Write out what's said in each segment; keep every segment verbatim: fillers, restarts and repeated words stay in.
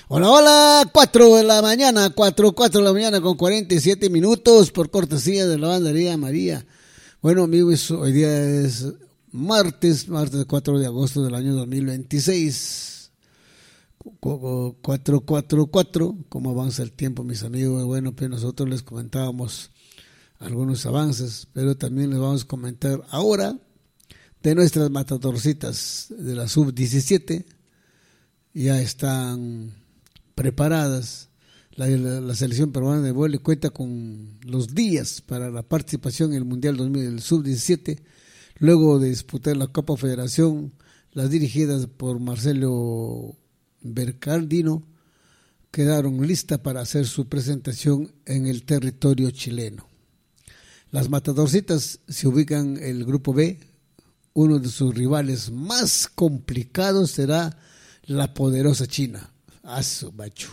Hola, hola, cuatro de la mañana, cuatro, cuatro de la mañana con cuarenta y siete minutos por cortesía de la lavandería María. Bueno, amigos, hoy día es martes, martes cuatro de agosto del año dos mil veintiséis. cuatro cuatro cuatro, ¿cómo avanza el tiempo, mis amigos? Bueno, pues nosotros les comentábamos algunos avances, pero también les vamos a comentar ahora de nuestras matadorcitas de la sub diecisiete. Ya están preparadas. La, la, la selección peruana de voleibol cuenta con los días para la participación en el Mundial dos mil del sub diecisiete, luego de disputar la Copa Federación. Las dirigidas por Marcelo Bercardino quedaron listas para hacer su presentación en el territorio chileno. Las matadorcitas se ubican en el grupo B. Uno de sus rivales más complicados será la poderosa China. Aso, macho.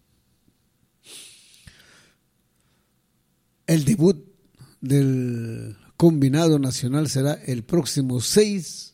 El debut del combinado nacional será el próximo seis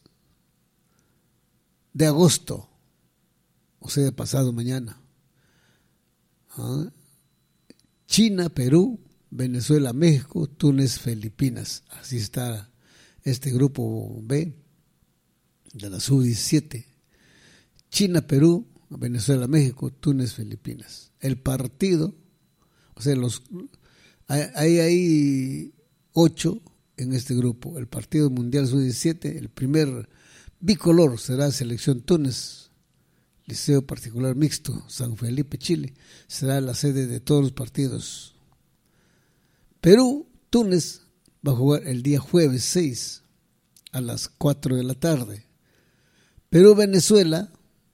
de agosto, o sea, pasado mañana. ¿Ah? China, Perú, Venezuela, México, Túnez, Filipinas. Así está este grupo B de la sub diecisiete. China, Perú, Venezuela, México, Túnez, Filipinas. El partido, o sea, los hay, hay ocho en este grupo. El partido mundial sub diecisiete, el primer bicolor será selección Túnez, Liceo Particular Mixto, San Felipe, Chile. Será la sede de todos los partidos. Perú, Túnez va a jugar el día jueves seis a las cuatro de la tarde. Perú, Venezuela,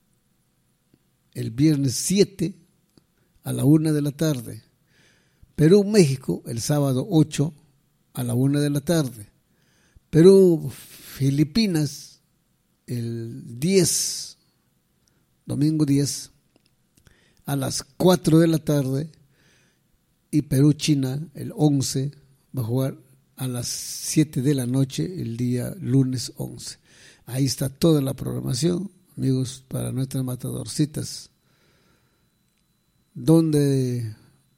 el viernes siete a la una de la tarde. Perú, México, el sábado ocho a la una de la tarde. Perú, Filipinas, el diez, domingo diez, a las cuatro de la tarde. Y Perú, China, el once, va a jugar a las siete de la noche, el día lunes once. Ahí está toda la programación, amigos, para nuestras matadorcitas, donde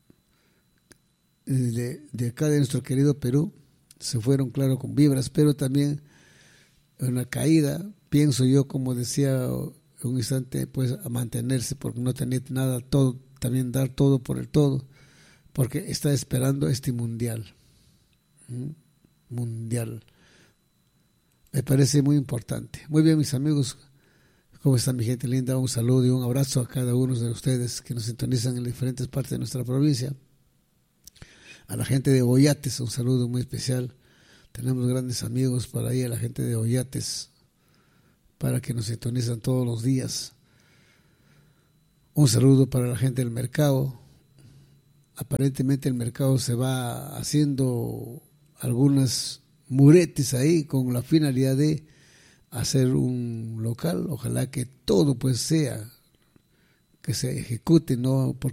de, de acá de nuestro querido Perú se fueron, claro, con vibras, pero también una caída, pienso yo, como decía un instante, pues a mantenerse, porque no tenía nada, todo, también dar todo por el todo, porque está esperando este mundial. ¿Mm? Mundial. Me parece muy importante. Muy bien, mis amigos. ¿Cómo están, mi gente linda? Un saludo y un abrazo a cada uno de ustedes que nos sintonizan en diferentes partes de nuestra provincia. A la gente de Oyates, un saludo muy especial. Tenemos grandes amigos por ahí, a la gente de Oyates, para que nos sintonizan todos los días. Un saludo para la gente del mercado. Aparentemente el mercado se va haciendo algunas muretes ahí con la finalidad de hacer un local. Ojalá que todo pues sea, que se ejecute, ¿no? Por